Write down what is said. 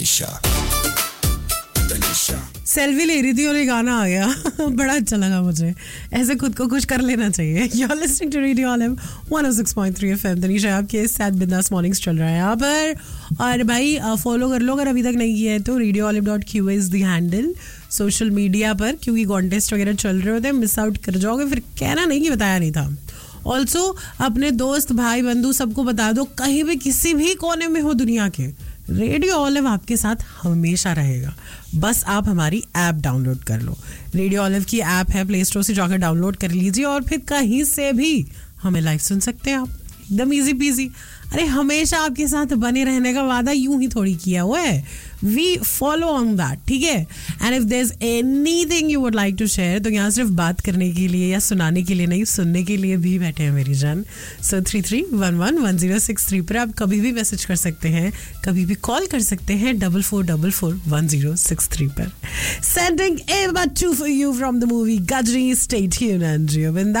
Selfie ले रही थी और ये गाना आ गया. बड़ा अच्छा लगा मुझे. ऐसे खुद को कुछ कर लेना चाहिए. You're listening to Radio Olive 106.3 FM. Tanisha आपके साथ बिंदास मॉर्निंग्स चल रहा है यहाँ पर. और भाई फॉलो कर लो अगर अभी तक नहीं किया है तो. radioolive.qa is the handle social media पर, क्योंकि कॉन्टेस्ट वगैरह चल रहे होते हैं. मिस आउट कर जाओगे फिर कहना नहीं कि बताया नहीं था. ऑल्सो अपने दोस्त भाई बंधु सबको बता दो, कहीं भी किसी भी कोने में हो दुनिया के, रेडियो ऑलिव आपके साथ हमेशा रहेगा. बस आप हमारी ऐप डाउनलोड कर लो. रेडियो ऑलिव की ऐप है, प्ले स्टोर से जाकर डाउनलोड कर लीजिए और फिर कहीं से भी हमें लाइव सुन सकते हैं आप. एकदम इजी पीजी. अरे हमेशा आपके साथ बने रहने का वादा यूं ही थोड़ी किया हुआ है. वी फॉलो ऑन दैट, ठीक है. And if there is anything you would like to share, तो यहाँ सिर्फ बात करने के लिए या सुनाने के लिए नहीं, सुनने के लिए भी बैठे हैं मेरी जान. सो 33111063 पर आप कभी भी मैसेज कर सकते हैं, कभी भी कॉल कर सकते हैं 44441063 पर. Sending a two for you from the movie Gajri. Stay tuned and